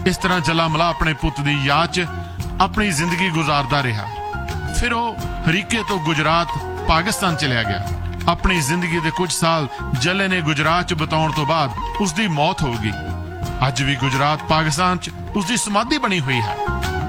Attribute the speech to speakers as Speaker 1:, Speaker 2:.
Speaker 1: इस तरह जला मला अपने पुत की याद च अपनी जिंदगी गुजारदा रहा। फिर वह हरीके तो गुजरात पाकिस्तान चलिया गया। अपनी जिंदगी के कुछ साल जले ने गुजरात च बिताउण तो बाद उसकी मौत हो गई। अज भी गुजरात पाकिस्तान च उसकी समाधि बनी हुई है।